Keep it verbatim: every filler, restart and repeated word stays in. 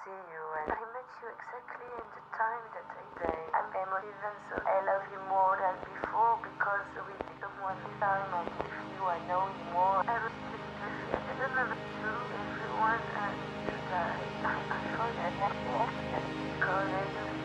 see you, and I met you exactly in the time that I say I'm emotive, so I love you more than before because with someone this time I give you, I know you more. I respect you. I don't know what to do. Everyone uh, needs to die. I, I forget that because I do